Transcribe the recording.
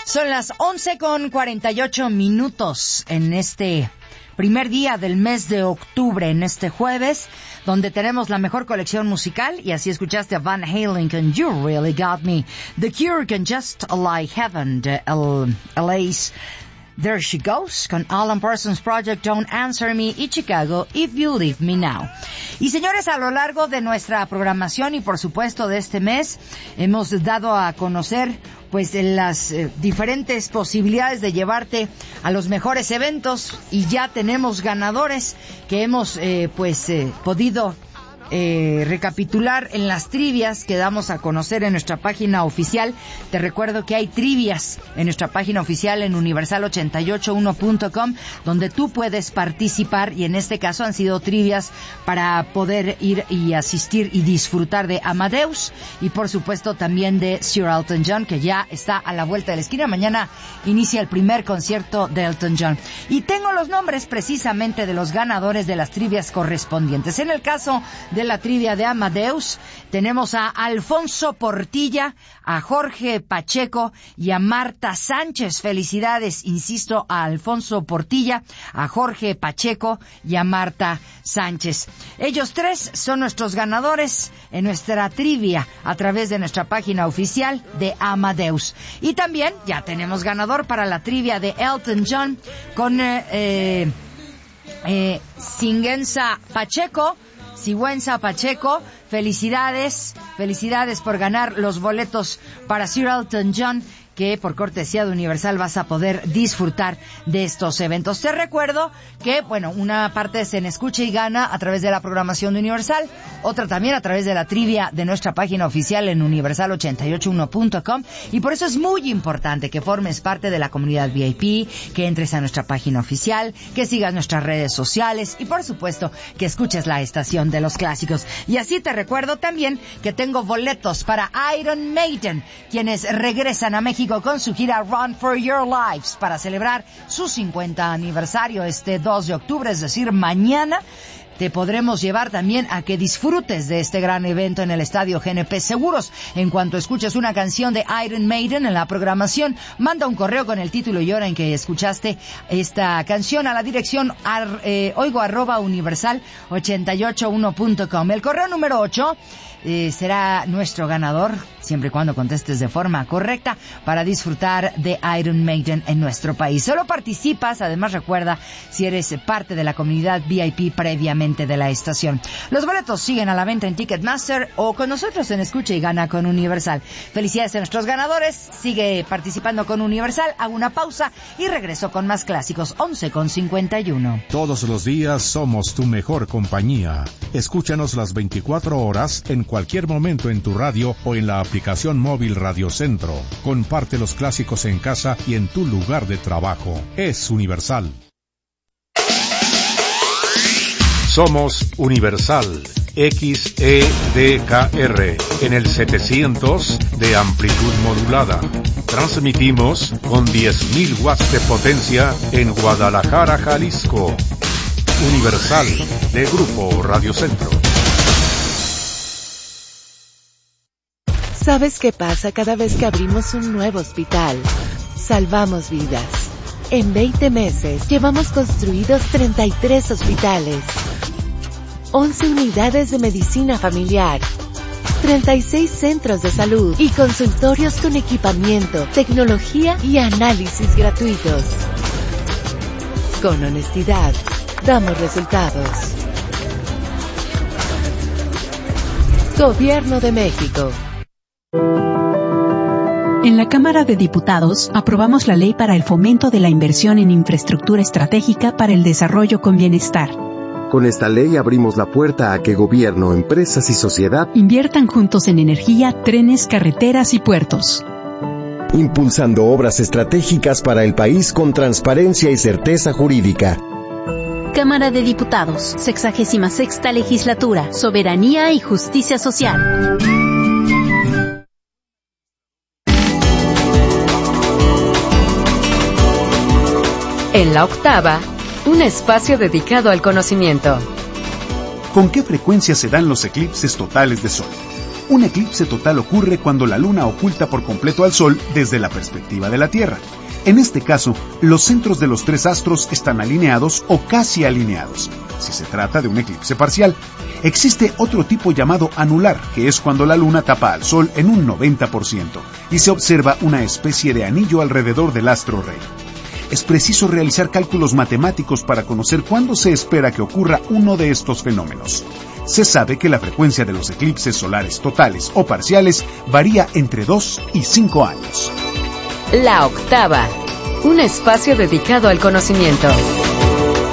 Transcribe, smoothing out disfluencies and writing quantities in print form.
Son las 11:48 en este primer día del mes de octubre, en este jueves, donde tenemos la mejor colección musical, y así escuchaste a Van Halen con You Really Got Me, The Cure con Just Like Heaven, de LA's There She Goes, con Alan Parsons Project, Don't Answer Me, y Chicago, If You Leave Me Now. Y señores, a lo largo de nuestra programación y por supuesto de este mes, hemos dado a conocer pues las diferentes posibilidades de llevarte a los mejores eventos, y ya tenemos ganadores que hemos podido recapitular en las trivias que damos a conocer en nuestra página oficial. Te recuerdo que hay trivias en nuestra página oficial en universal881.com, donde tú puedes participar, y en este caso han sido trivias para poder ir y asistir y disfrutar de Amadeus, y por supuesto también de Sir Elton John, que ya está a la vuelta de la esquina. Mañana inicia el primer concierto de Elton John, y tengo los nombres precisamente de los ganadores de las trivias correspondientes. En el caso de la trivia de Amadeus, tenemos a Alfonso Portilla, a Jorge Pacheco y a Marta Sánchez. Felicidades, insisto, a Alfonso Portilla, a Jorge Pacheco y a Marta Sánchez. Ellos tres son nuestros ganadores en nuestra trivia a través de nuestra página oficial de Amadeus. Y también ya tenemos ganador para la trivia de Elton John con Sigüenza Pacheco. Felicidades por ganar los boletos para Sir Elton John, que por cortesía de Universal vas a poder disfrutar de estos eventos. Te recuerdo que, una parte es en Escucha y Gana a través de la programación de Universal, otra también a través de la trivia de nuestra página oficial en universal881.com, y por eso es muy importante que formes parte de la comunidad VIP, que entres a nuestra página oficial, que sigas nuestras redes sociales y, por supuesto, que escuches la estación de los clásicos. Y así te recuerdo también que tengo boletos para Iron Maiden, quienes regresan a México con su gira Run for Your Lives para celebrar su 50 aniversario este 2 de octubre, es decir, mañana. Te podremos llevar también a que disfrutes de este gran evento en el Estadio GNP Seguros. En cuanto escuches una canción de Iron Maiden en la programación, manda un correo con el título y hora en que escuchaste esta canción a la dirección oigo@universal881.com. El correo número 8 será nuestro ganador, siempre y cuando contestes de forma correcta, para disfrutar de Iron Maiden en nuestro país. Solo participas, además recuerda, si eres parte de la comunidad VIP previamente de la estación. Los boletos siguen a la venta en Ticketmaster o con nosotros en Escucha y Gana con Universal. Felicidades a nuestros ganadores, sigue participando con Universal. Hago una pausa y regreso con más clásicos. 11:51. Todos los días somos tu mejor compañía. Escúchanos las 24 horas en cualquier momento en tu radio o en la aplicación móvil Radio Centro. Comparte los clásicos en casa y en tu lugar de trabajo. Es Universal. Somos Universal XEDKR en el 700 de amplitud modulada. Transmitimos con 10.000 watts de potencia en Guadalajara, Jalisco. Universal de Grupo Radio Centro. ¿Sabes qué pasa cada vez que abrimos un nuevo hospital? Salvamos vidas. En 20 meses llevamos construidos 33 hospitales, 11 unidades de medicina familiar, 36 centros de salud y consultorios con equipamiento, tecnología y análisis gratuitos. Con honestidad, damos resultados. Gobierno de México. En la Cámara de Diputados aprobamos la Ley para el Fomento de la Inversión en Infraestructura Estratégica para el Desarrollo con Bienestar. Con esta ley abrimos la puerta a que gobierno, empresas y sociedad inviertan juntos en energía, trenes, carreteras y puertos. Impulsando obras estratégicas para el país con transparencia y certeza jurídica. Cámara de Diputados, 66ª Legislatura, Soberanía y Justicia Social. En la octava, un espacio dedicado al conocimiento. ¿Con qué frecuencia se dan los eclipses totales de sol? Un eclipse total ocurre cuando la Luna oculta por completo al Sol desde la perspectiva de la Tierra. En este caso, los centros de los 3 astros están alineados o casi alineados, si se trata de un eclipse parcial. Existe otro tipo llamado anular, que es cuando la Luna tapa al Sol en un 90% y se observa una especie de anillo alrededor del astro rey. Es preciso realizar cálculos matemáticos para conocer cuándo se espera que ocurra uno de estos fenómenos. Se sabe que la frecuencia de los eclipses solares totales o parciales varía entre 2 y 5 años. La octava, un espacio dedicado al conocimiento.